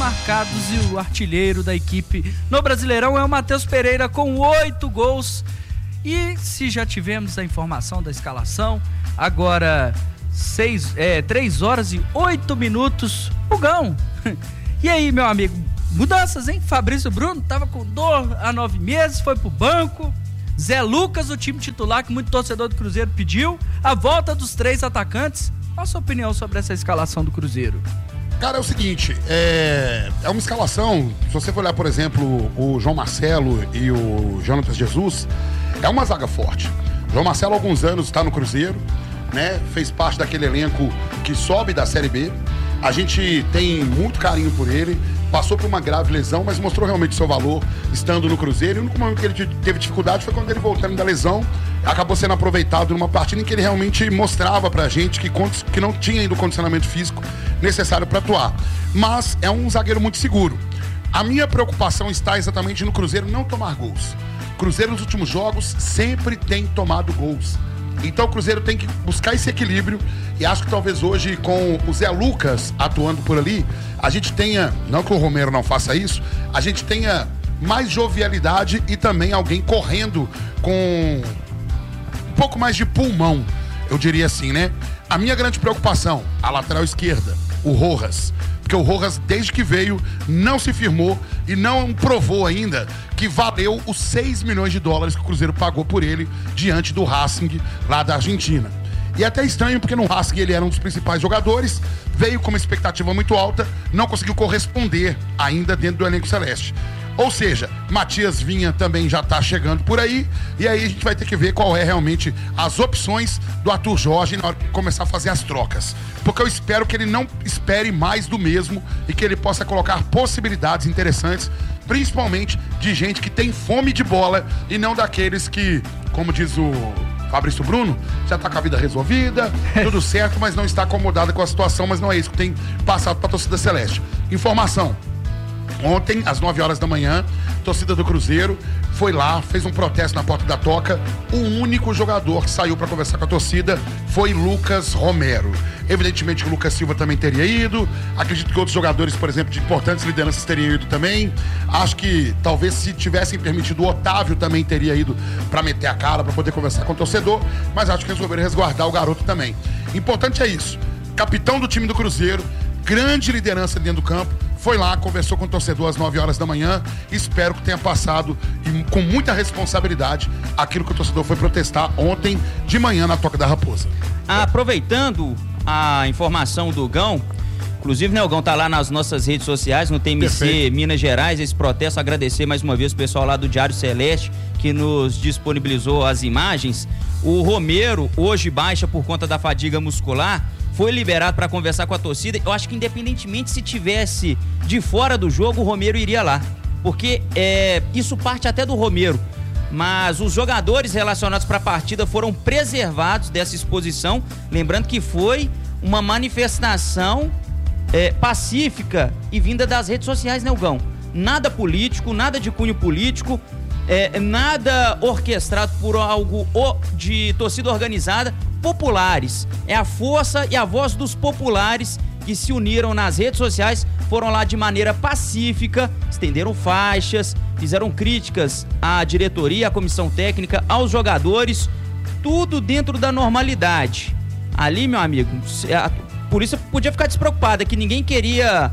marcados e o artilheiro da equipe no Brasileirão é o Matheus Pereira com 8 gols. E se já tivemos a informação da escalação, agora 3 horas e 8 minutos, Hugão. E aí, meu amigo, mudanças, hein? Fabrício Bruno tava com dor há 9 meses, foi pro banco. Zé Lucas, o time titular, que muito torcedor do Cruzeiro pediu. A volta dos 3 atacantes. Qual a sua opinião sobre essa escalação do Cruzeiro? Cara, é o seguinte, é uma escalação, se você for olhar, por exemplo, o João Marcelo e o Jonatas Jesus, é uma zaga forte. O João Marcelo há alguns anos está no Cruzeiro, né? Fez parte daquele elenco que sobe da Série B. A gente tem muito carinho por ele. Passou por uma grave lesão, mas mostrou realmente seu valor estando no Cruzeiro. E o único momento que ele teve dificuldade foi quando ele, voltando da lesão, acabou sendo aproveitado numa partida em que ele realmente mostrava pra gente que não tinha ainda o condicionamento físico necessário para atuar. Mas é um zagueiro muito seguro. A minha preocupação está exatamente no Cruzeiro não tomar gols. O Cruzeiro nos últimos jogos sempre tem tomado gols. Então o Cruzeiro tem que buscar esse equilíbrio e acho que talvez hoje com o Zé Lucas atuando por ali, a gente tenha, não que o Romero não faça isso, a gente tenha mais jovialidade e também alguém correndo com um pouco mais de pulmão, eu diria assim, né? A minha grande preocupação, a lateral esquerda, o Rojas. Porque o Rojas, desde que veio, não se firmou e não provou ainda que valeu os 6 milhões de dólares que o Cruzeiro pagou por ele diante do Racing, lá da Argentina. E é até estranho, porque no Racing ele era um dos principais jogadores, veio com uma expectativa muito alta, não conseguiu corresponder ainda dentro do elenco celeste. Ou seja, Matias Vinha também já está chegando por aí, e aí a gente vai ter que ver qual é realmente as opções do Arthur Jorge na hora de começar a fazer as trocas. Porque eu espero que ele não espere mais do mesmo e que ele possa colocar possibilidades interessantes, principalmente de gente que tem fome de bola e não daqueles que, como diz o Fabrício Bruno, já tá com a vida resolvida, tudo certo, mas não está acomodado com a situação, mas não é isso que tem passado para a torcida celeste. Informação. Ontem, às 9 horas da manhã, a torcida do Cruzeiro foi lá, fez um protesto na porta da Toca. O único jogador que saiu para conversar com a torcida foi Lucas Romero. Evidentemente que o Lucas Silva também teria ido. Acredito que outros jogadores, por exemplo, de importantes lideranças teriam ido também. Acho que talvez se tivessem permitido, o Otávio também teria ido para meter a cara, para poder conversar com o torcedor. Mas acho que resolveram resguardar o garoto também. Importante é isso. Capitão do time do Cruzeiro, grande liderança dentro do campo, foi lá, conversou com o torcedor às 9 horas da manhã. Espero que tenha passado com muita responsabilidade aquilo que o torcedor foi protestar ontem de manhã na Toca da Raposa. Aproveitando a informação do Gão, inclusive, né, o Gão tá lá nas nossas redes sociais, no TMC Perfeito. Minas Gerais, esse protesto, agradecer mais uma vez o pessoal lá do Diário Celeste que nos disponibilizou as imagens. O Romero, hoje baixa por conta da fadiga muscular, foi liberado para conversar com a torcida. Eu acho que independentemente se tivesse de fora do jogo, o Romero iria lá, porque isso parte até do Romero, mas os jogadores relacionados para a partida foram preservados dessa exposição, lembrando que foi uma manifestação pacífica e vinda das redes sociais, né, Gão? Nada político, nada de cunho político, nada orquestrado por algo de torcida organizada. Populares, é a força e a voz dos populares que se uniram nas redes sociais, foram lá de maneira pacífica, estenderam faixas, fizeram críticas à diretoria, à comissão técnica, aos jogadores, tudo dentro da normalidade. Ali, meu amigo, por isso podia ficar despreocupada, que ninguém queria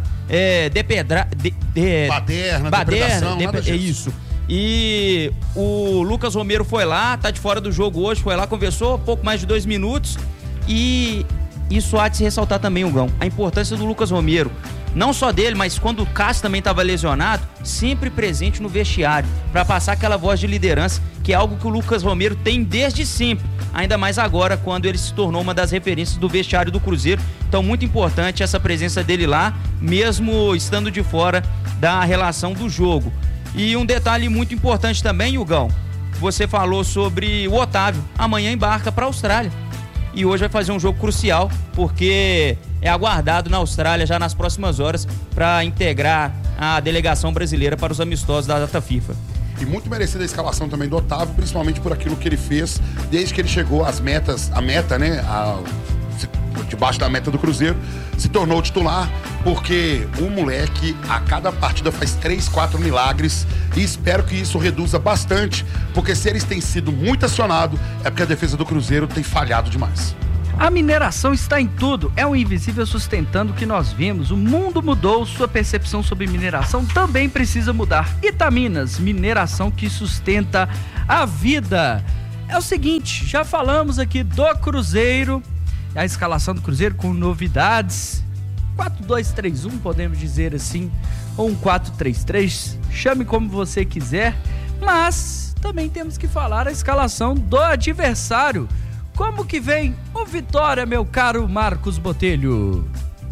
baderna, é isso. E o Lucas Romero foi lá, tá de fora do jogo hoje, foi lá, conversou pouco mais de 2 minutos. E isso há de se ressaltar também, Hugão, a importância do Lucas Romero, não só dele, mas quando o Cássio também estava lesionado, sempre presente no vestiário, para passar aquela voz de liderança, que é algo que o Lucas Romero tem desde sempre, ainda mais agora, quando ele se tornou uma das referências do vestiário do Cruzeiro. Então, muito importante essa presença dele lá, mesmo estando de fora da relação do jogo. E um detalhe muito importante também, Hugão, você falou sobre o Otávio, amanhã embarca para a Austrália e hoje vai fazer um jogo crucial, porque é aguardado na Austrália já nas próximas horas para integrar a delegação brasileira para os amistosos da data FIFA. E muito merecida a escalação também do Otávio, principalmente por aquilo que ele fez desde que ele chegou às metas, a meta, né, debaixo da meta do Cruzeiro, se tornou titular, porque o moleque a cada partida faz 3, 4 milagres, e espero que isso reduza bastante, porque se eles têm sido muito acionados, é porque a defesa do Cruzeiro tem falhado demais. A mineração está em tudo, é um invisível sustentando o que nós vimos. O mundo mudou, sua percepção sobre mineração também precisa mudar. Itaminas, mineração que sustenta a vida. É o seguinte, já falamos aqui do Cruzeiro, a escalação do Cruzeiro com novidades. 4-2-3-1, podemos dizer assim, ou um 4-3-3, chame como você quiser, mas também temos que falar a escalação do adversário. Como que vem o Vitória, meu caro Marcos Botelho?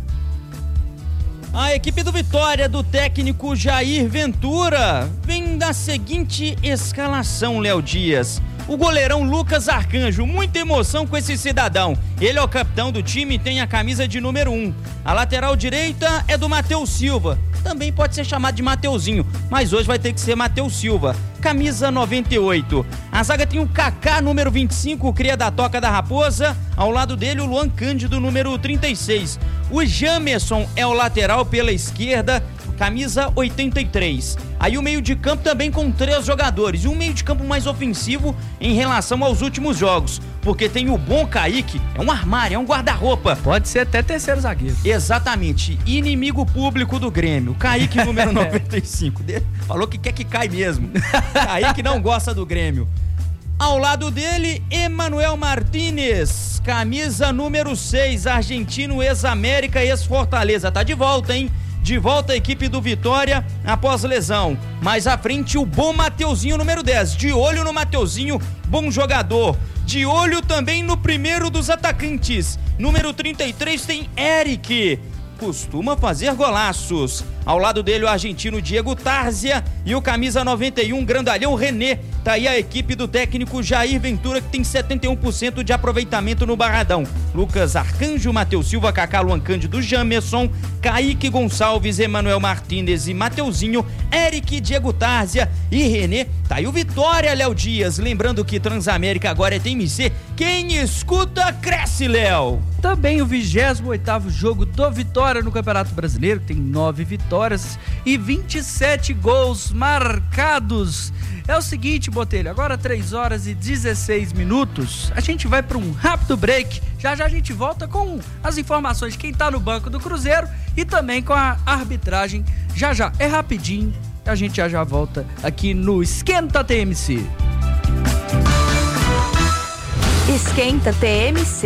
A equipe do Vitória, do técnico Jair Ventura, vem da seguinte escalação, Léo Dias. O goleirão Lucas Arcanjo, muita emoção com esse cidadão. Ele é o capitão do time e tem a camisa de número 1. A lateral direita é do Matheus Silva. Também pode ser chamado de Mateuzinho, mas hoje vai ter que ser Matheus Silva. Camisa 98. A zaga tem o Kaká, número 25, o cria da Toca da Raposa. Ao lado dele, o Luan Cândido, número 36. O Jamerson é o lateral pela esquerda, camisa 83. Aí o meio de campo também com 3 jogadores. E um meio de campo mais ofensivo em relação aos últimos jogos. Porque tem o bom Kaique, é um armário, é um guarda-roupa. Pode ser até terceiro zagueiro. Exatamente. Inimigo público do Grêmio. Kaique, número 95. Falou que quer que cai mesmo. Kaique não gosta do Grêmio. Ao lado dele, Emanuel Martínez, camisa número 6, argentino, ex-América, ex-Fortaleza. Tá de volta, hein? De volta a equipe do Vitória após lesão. Mais à frente, o bom Mateuzinho, número 10. De olho no Mateuzinho, bom jogador. De olho também no primeiro dos atacantes. Número 33 tem Eric. Costuma fazer golaços. Ao lado dele o argentino Diego Tárzia e o camisa 91, grandalhão René. Tá aí a equipe do técnico Jair Ventura, que tem 71% de aproveitamento no Barradão. Lucas Arcanjo, Matheus Silva, Kaká, Luan Cândido, Jamerson, Kaique Gonçalves, Emanuel Martínez e Mateuzinho, Eric, Diego Tárzia e René. Tá aí o Vitória, Léo Dias. Lembrando que Transamérica agora é TMC. Quem escuta, cresce, Léo. Também o 28º jogo do Vitória no Campeonato Brasileiro, que tem 9 vitórias e 27 gols marcados. É o seguinte, Botelho, agora 3 horas e 16 minutos, a gente vai para um rápido break. Já já a gente volta com as informações de quem tá no banco do Cruzeiro e também com a arbitragem. Já já, é rapidinho, a gente já volta aqui no Esquenta TMC. Esquenta TMC.